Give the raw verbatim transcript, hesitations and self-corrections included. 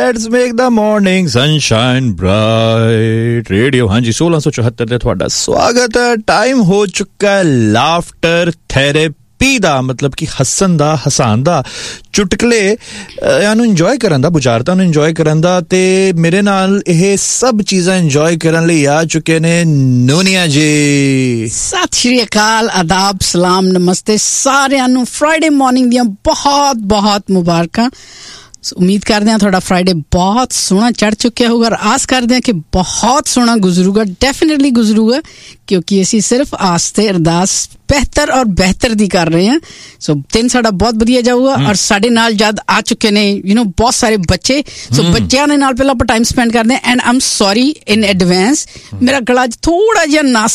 Let's make the morning sunshine bright. Radio हाँ जी सोलह सौ चौहत्तर ਤੇ ਤੁਹਾਡਾ ਸਵਾਗਤ ਹੈ. ਟਾਈਮ ਹੋ ਚੁੱਕਾ ਲਾਫਟਰ ਥੈਰੇਪੀ ਦਾ, ਮਤਲਬ ਕਿ ਹੱਸਣ ਦਾ, ਹਸਾਨ ਦਾ, ਚੁਟਕਲੇ ਇਹਨੂੰ ਇੰਜੋਏ ਕਰਨ ਦਾ, ਬੁਝਾਰਤਾਂ ਨੂੰ ਇੰਜੋਏ ਕਰਨ ਦਾ. ਤੇ ਮੇਰੇ ਨਾਲ ਇਹ ਸਭ ਚੀਜ਼ਾਂ ਇੰਜੋਏ ਕਰਨ ਲਈ ਆ ਚੁੱਕੇ ਨੇ ਨੂਨੀਆ ਜੀ. ਸਤਿ ਸ਼੍ਰੀ ਅਕਾਲ, ਆਦਾਬ, ਸਲਾਮ, ਨਮਸਤੇ ਸਾਰਿਆਂ ਨੂੰ. ਫਰਾਈਡੇ ਮਾਰਨਿੰਗ ਦੀਆਂ ਬਹੁਤ ਬਹੁਤ ਮੁਬਾਰਕਾਂ. ਉਮੀਦ ਕਰਦੇ ਹਾਂ ਤੁਹਾਡਾ ਫਰਾਈਡੇ ਬਹੁਤ ਸੋਹਣਾ ਚੜ ਚੁੱਕਿਆ ਹੋਊਗਾ, ਔਰ ਆਸ ਕਰਦੇ ਹਾਂ ਕਿ ਬਹੁਤ ਸੋਹਣਾ ਗੁਜ਼ਰੂਗਾ. ਡੈਫੀਨੇਟਲੀ ਗੁਜ਼ਰੂਗਾ, ਕਿਉਂਕਿ ਅਸੀਂ ਸਿਰਫ ਆਸ ਤੇ ਅਰਦਾਸ ਬਿਹਤਰ ਔਰ ਬਿਹਤਰ ਦੀ ਕਰ ਰਹੇ ਹਾਂ. ਸੋ ਦਿਨ ਸਾਡਾ ਬਹੁਤ ਵਧੀਆ ਜਾਊਗਾ. ਔਰ ਸਾਡੇ ਨਾਲ ਜਦ ਆ ਚੁੱਕੇ ਨੇ ਯੂ نو ਬਹੁਤ ਸਾਰੇ ਬੱਚੇ. ਸੋ ਬੱਚਿਆਂ ਦੇ ਨਾਲ ਪਹਿਲਾਂ ਆਪਾਂ ਟਾਈਮ ਸਪੈਂਡ ਕਰਦੇ ਹਾਂ. And Aam sorry in advance, ਮੇਰਾ ਗਲਾ ਅੱਜ ਥੋੜਾ ਜਿਹਾ ਨਸ